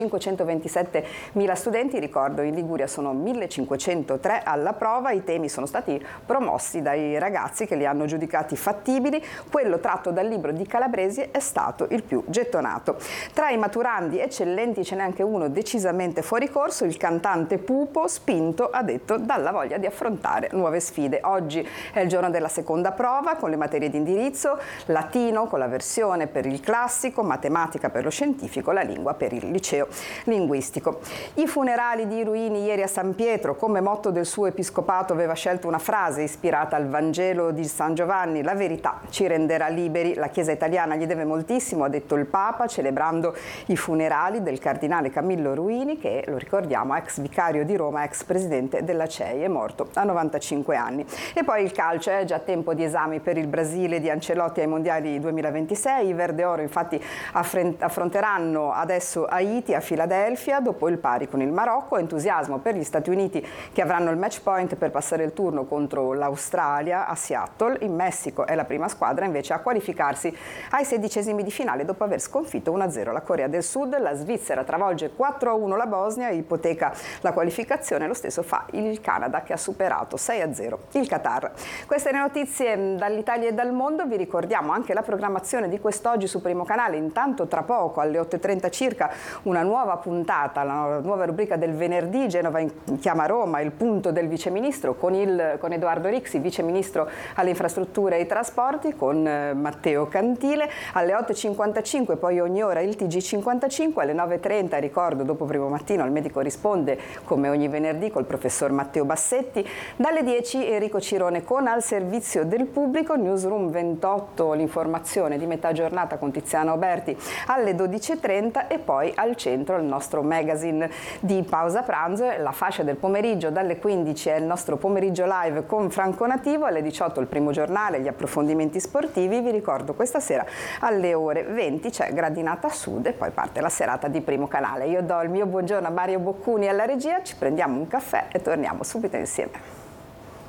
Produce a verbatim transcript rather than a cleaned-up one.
cinquecentoventisettemila studenti, ricordo in Liguria sono millecinquecentotre alla prova, i temi sono stati promossi dai ragazzi che li hanno giudicati fattibili, quello tratto dal libro di Calabresi è stato il più gettonato. Tra i maturandi eccellenti ce n'è anche uno decisamente fuori corso, il cantante Pupo, spinto, ha detto, dalla voglia di affrontare nuove sfide. Oggi è il giorno della seconda prova con le materie di indirizzo, latino con la versione per il classico, matematica per lo scientifico, la lingua per il liceo linguistico. I funerali di Ruini ieri a San Pietro, come motto del suo episcopato aveva scelto una frase ispirata al Vangelo di San Giovanni: la verità ci renderà liberi. La Chiesa italiana gli deve moltissimo, ha detto il Papa, celebrando i funerali del cardinale Camillo Ruini, che, lo ricordiamo, ex vicario di Roma, ex presidente della C E I, è morto a novantacinque anni. E poi il calcio, è già tempo di esami per il Brasile di Ancelotti ai mondiali duemilaventisei. I Verde Oro infatti affronteranno adesso Haiti a Filadelfia, dopo il pari con il Marocco. Entusiasmo per gli Stati Uniti, che avranno il match point per passare il turno contro l'Australia a Seattle. In Messico è la prima squadra invece a qualificarsi ai sedicesimi di finale dopo aver sconfitto uno a zero la Corea del Sud. La Svizzera travolge quattro a uno la Bosnia, ipoteca la qualificazione. Lo stesso fa il Canada, che ha superato sei a zero il Qatar. Queste le notizie dall'Italia e dal mondo. Vi ricordiamo anche la programmazione di quest'oggi su Primo Canale. Intanto tra poco alle otto e trenta circa una nuova puntata, la nuova rubrica del venerdì, Genova in chiama Roma, il punto del viceministro con, il, con Edoardo Rixi, viceministro alle infrastrutture e ai trasporti, con eh, Matteo Cantile. Alle otto e cinquantacinque poi ogni ora il T G cinquantacinque, alle nove e trenta ricordo dopo Primo Mattino il medico risponde come ogni venerdì col professor Matteo Bassetti. Dalle dieci Enrico Cirone con Al servizio del pubblico, Newsroom ventotto, l'informazione di metà giornata con Tiziana Oberti alle dodici e trenta e poi al centro il nostro magazine di pausa pranzo. La fascia del pomeriggio dalle quindici è il nostro pomeriggio live con Franco Nativo, alle diciotto il primo giornale, gli approfondimenti sportivi. Vi ricordo questa sera alle ore venti c'è Gradinata Sud e poi parte la serata di Primo Canale. Io do il mio buongiorno a Mario Boccuni alla regia, ci prendiamo un caffè e torniamo subito insieme.